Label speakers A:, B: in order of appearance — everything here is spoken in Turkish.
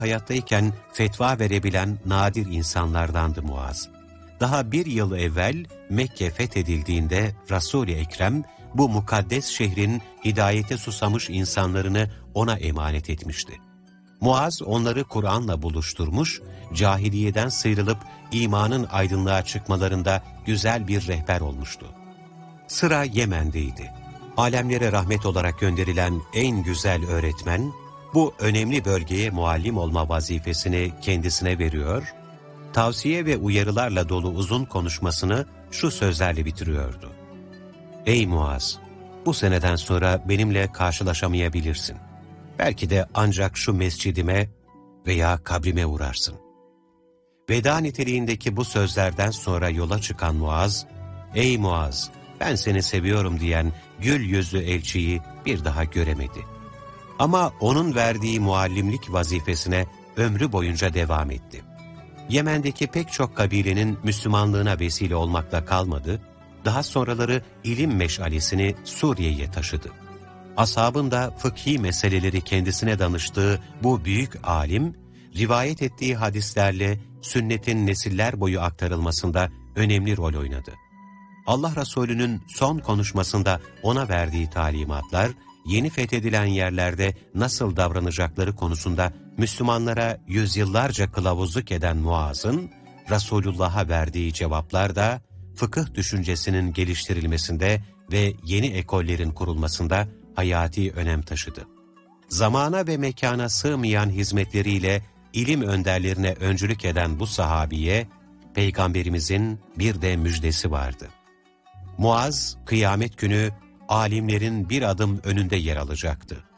A: hayattayken fetva verebilen nadir insanlardandı Muaz. Daha 1 yıl evvel Mekke fethedildiğinde Resul-i Ekrem bu mukaddes şehrin hidayete susamış insanlarını ona emanet etmişti. Muaz onları Kur'an'la buluşturmuş, cahiliyeden sıyrılıp imanın aydınlığa çıkmalarında güzel bir rehber olmuştu. Sıra Yemen'deydi. Alemlere rahmet olarak gönderilen en güzel öğretmen, bu önemli bölgeye muallim olma vazifesini kendisine veriyor, tavsiye ve uyarılarla dolu uzun konuşmasını şu sözlerle bitiriyordu. Ey Muaz! Bu seneden sonra benimle karşılaşamayabilirsin. Belki de ancak şu mescidime veya kabrime uğrarsın. Veda niteliğindeki bu sözlerden sonra yola çıkan Muaz, ''Ey Muaz, ben seni seviyorum.'' diyen gül yüzlü elçiyi bir daha göremedi. Ama onun verdiği muallimlik vazifesine ömrü boyunca devam etti. Yemen'deki pek çok kabilenin Müslümanlığına vesile olmakla kalmadı, daha sonraları ilim meşalesini Suriye'ye taşıdı. Ashabın da fıkhi meseleleri kendisine danıştığı bu büyük alim, rivayet ettiği hadislerle sünnetin nesiller boyu aktarılmasında önemli rol oynadı. Allah Resulü'nün son konuşmasında ona verdiği talimatlar, yeni fethedilen yerlerde nasıl davranacakları konusunda Müslümanlara yüzyıllarca kılavuzluk eden Muaz'ın, Resulullah'a verdiği cevaplar da fıkıh düşüncesinin geliştirilmesinde ve yeni ekollerin kurulmasında hayati önem taşıdı. Zamana ve mekana sığmayan hizmetleriyle ilim önderlerine öncülük eden bu sahabiye, Peygamberimizin bir de müjdesi vardı. Muaz, kıyamet günü alimlerin bir adım önünde yer alacaktı.